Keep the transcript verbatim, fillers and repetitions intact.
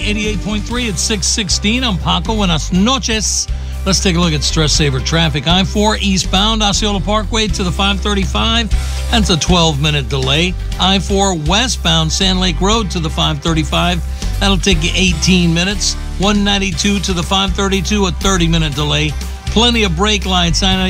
eighty-eight point three at six sixteen. I'm Paco. Buenas noches. Let's take a look at Stress Saver traffic. I four eastbound, Osceola Parkway to the five thirty-five. That's a twelve-minute delay. I four westbound, Sand Lake Road to the five thirty-five. That'll take you eighteen minutes. one ninety-two to the five thirty-two, a thirty-minute delay. Plenty of brake lights.